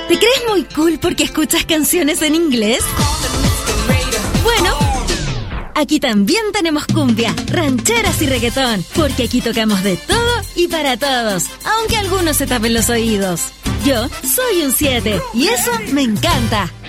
¿Te crees muy cool porque escuchas canciones en inglés? Bueno, aquí también tenemos cumbia, rancheras y reggaetón, porque aquí tocamos de todo y para todos, aunque algunos se tapen los oídos. Yo soy un 7 y eso me encanta.